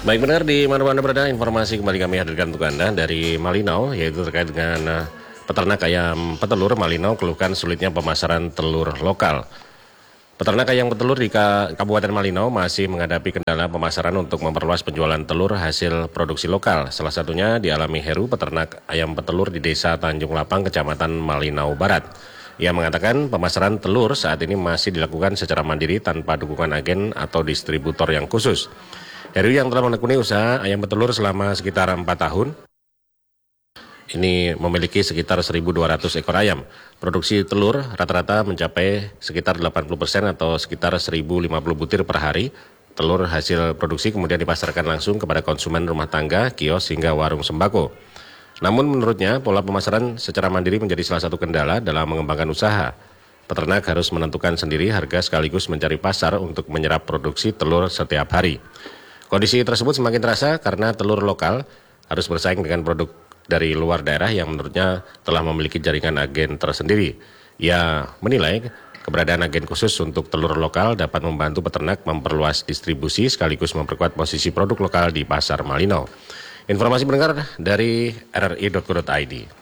Baik benar, di mana Anda berada, informasi kembali kami hadirkan untuk Anda dari Malinau, yaitu terkait dengan peternak ayam petelur Malinau keluhkan sulitnya pemasaran telur lokal. Peternak ayam petelur di Kabupaten Malinau masih menghadapi kendala pemasaran untuk memperluas penjualan telur hasil produksi lokal. Salah satunya dialami Heru, peternak ayam petelur di Desa Tanjung Lapang, Kecamatan Malinau Barat. Ia mengatakan pemasaran telur saat ini masih dilakukan secara mandiri tanpa dukungan agen atau distributor yang khusus. Heru yang telah menekuni usaha ayam petelur selama sekitar 4 tahun, ini memiliki sekitar 1.200 ekor ayam. Produksi telur rata-rata mencapai sekitar 80% atau sekitar 1.050 butir per hari. Telur hasil produksi kemudian dipasarkan langsung kepada konsumen rumah tangga, kios, hingga warung sembako. Namun menurutnya, pola pemasaran secara mandiri menjadi salah satu kendala dalam mengembangkan usaha. Peternak harus menentukan sendiri harga sekaligus mencari pasar untuk menyerap produksi telur setiap hari. Kondisi tersebut semakin terasa karena telur lokal harus bersaing dengan produk dari luar daerah yang menurutnya telah memiliki jaringan agen tersendiri. Ia menilai keberadaan agen khusus untuk telur lokal dapat membantu peternak memperluas distribusi sekaligus memperkuat posisi produk lokal di pasar Malinau. Informasi mendengar dari rri.co.id.